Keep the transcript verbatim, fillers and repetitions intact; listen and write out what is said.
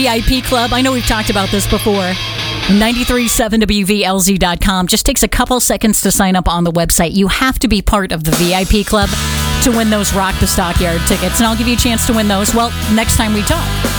V I P Club. I know we've talked about this before. ninety-three point seven W V L Z dot com. Just takes a couple seconds to sign up on the website. You have to be part of the V I P Club to win those Rock the Stockyard tickets. And I'll give you a chance to win those, well, next time we talk.